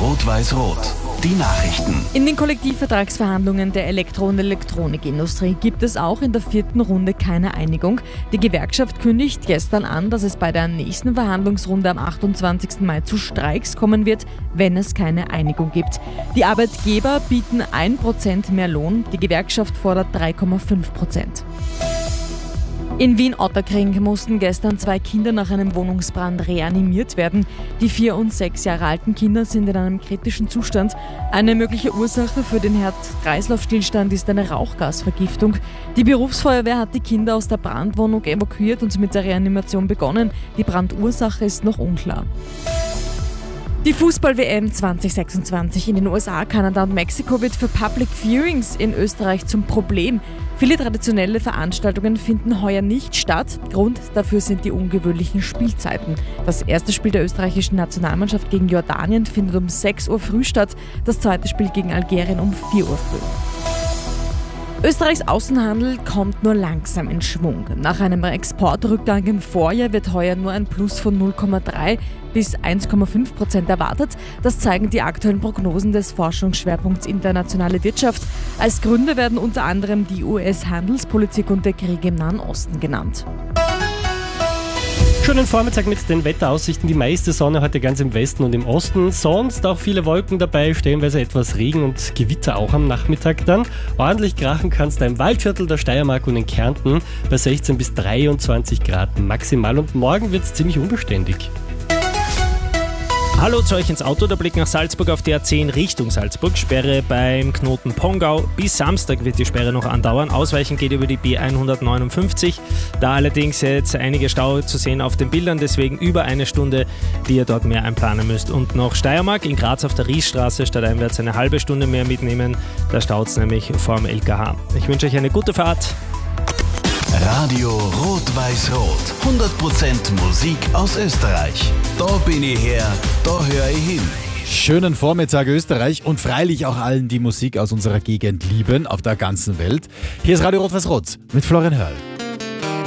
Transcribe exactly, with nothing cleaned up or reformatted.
Rot-Weiß-Rot. Die Nachrichten. In den Kollektivvertragsverhandlungen der Elektro- und Elektronikindustrie gibt es auch in der vierten Runde keine Einigung. Die Gewerkschaft kündigt gestern an, dass es bei der nächsten Verhandlungsrunde am achtundzwanzigsten Mai zu Streiks kommen wird, wenn es keine Einigung gibt. Die Arbeitgeber bieten ein Prozent mehr Lohn, die Gewerkschaft fordert drei Komma fünf Prozent. In Wien-Ottakring mussten gestern zwei Kinder nach einem Wohnungsbrand reanimiert werden. Die vier und sechs Jahre alten Kinder sind in einem kritischen Zustand. Eine mögliche Ursache für den Herz-Kreislauf-Stillstand ist eine Rauchgasvergiftung. Die Berufsfeuerwehr hat die Kinder aus der Brandwohnung evakuiert und mit der Reanimation begonnen. Die Brandursache ist noch unklar. Die Fußball-W M zwanzig sechsundzwanzig in den U S A, Kanada und Mexiko wird für Public Viewings in Österreich zum Problem. Viele traditionelle Veranstaltungen finden heuer nicht statt. Grund dafür sind die ungewöhnlichen Spielzeiten. Das erste Spiel der österreichischen Nationalmannschaft gegen Jordanien findet um sechs Uhr früh statt, das zweite Spiel gegen Algerien um vier Uhr früh. Österreichs Außenhandel kommt nur langsam in Schwung. Nach einem Exportrückgang im Vorjahr wird heuer nur ein Plus von null Komma drei bis eins Komma fünf Prozent erwartet. Das zeigen die aktuellen Prognosen des Forschungsschwerpunkts Internationale Wirtschaft. Als Gründe werden unter anderem die U S-Handelspolitik und der Krieg im Nahen Osten genannt. Schönen Vormittag mit den Wetteraussichten. Die meiste Sonne heute ganz im Westen und im Osten. Sonst auch viele Wolken dabei, stellenweise etwas Regen und Gewitter auch am Nachmittag dann. Ordentlich krachen kann es da im Waldviertel der Steiermark und in Kärnten bei sechzehn bis dreiundzwanzig Grad maximal. Und morgen wird es ziemlich unbeständig. Hallo zu euch ins Auto, der Blick nach Salzburg auf die A zehn Richtung Salzburg. Sperre beim Knoten Pongau. Bis Samstag wird die Sperre noch andauern. Ausweichen geht über die B hundertneunundfünfzig. Da allerdings jetzt einige Stau zu sehen auf den Bildern, deswegen über eine Stunde, die ihr dort mehr einplanen müsst. Und noch Steiermark, in Graz auf der Riesstraße stadteinwärts eine halbe Stunde mehr mitnehmen. Da staut es nämlich vorm L K H. Ich wünsche euch eine gute Fahrt. Radio Rot-Weiß-Rot. hundert Prozent Musik aus Österreich. Da bin ich her, da höre ich hin. Schönen Vormittag Österreich und freilich auch allen, die Musik aus unserer Gegend lieben, auf der ganzen Welt. Hier ist Radio Rot-Weiß-Rot mit Florian Hörl.